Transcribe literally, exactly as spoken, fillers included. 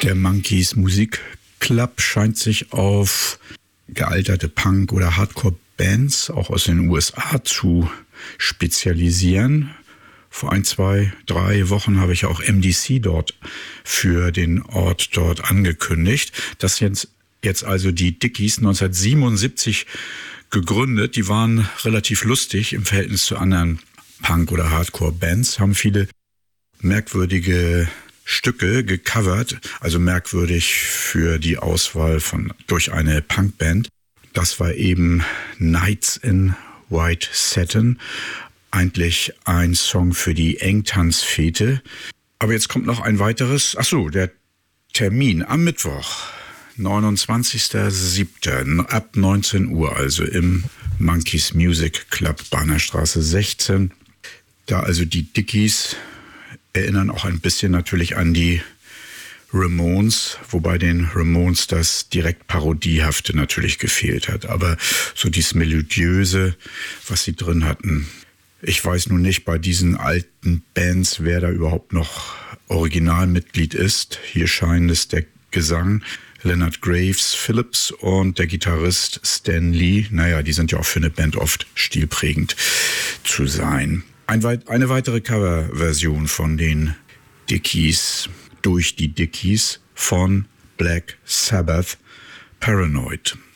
Der Monkees Musikclub scheint sich auf gealterte Punk- oder Hardcore-Bands auch aus den U S A zu spezialisieren. Vor ein, zwei, drei Wochen habe ich auch M D C dort für den Ort dort angekündigt. Das jetzt, jetzt also die Dickies neunzehnhundertsiebenundsiebzig gegründet. Die waren relativ lustig im Verhältnis zu anderen Punk- oder Hardcore-Bands, haben viele merkwürdige Stücke gecovert, also merkwürdig für die Auswahl von durch eine Punkband. Das war eben Nights in White Satin, eigentlich ein Song für die Engtanzfete. Aber jetzt kommt noch ein weiteres, ach so, der Termin am Mittwoch, neunundzwanzigster siebter ab neunzehn Uhr, also im Monkees Music Club, Bahnerstraße sechzehn. Da also die Dickies erinnern auch ein bisschen natürlich an die Ramones, wobei den Ramones das direkt Parodiehafte natürlich gefehlt hat. Aber so dieses Melodiöse, was sie drin hatten. Ich weiß nun nicht bei diesen alten Bands, wer da überhaupt noch Originalmitglied ist. Hier scheint es der Gesang Leonard Graves Phillips und der Gitarrist Stan Lee. Naja, die sind ja auch für eine Band oft stilprägend zu sein. Ein weit, eine weitere Coverversion von den Dickies, durch die Dickies von Black Sabbath, Paranoid.